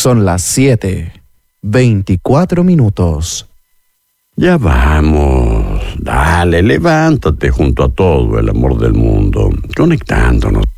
Son las 7:24. Ya vamos. Dale, levántate junto a todo el amor del mundo, conectándonos